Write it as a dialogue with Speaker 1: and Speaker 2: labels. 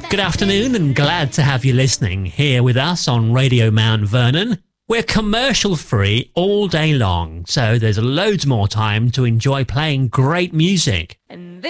Speaker 1: Good afternoon and glad to have you listening here with us on Radio Mount Vernon. We're commercial free all day long, so there's loads more time to enjoy playing great music.
Speaker 2: And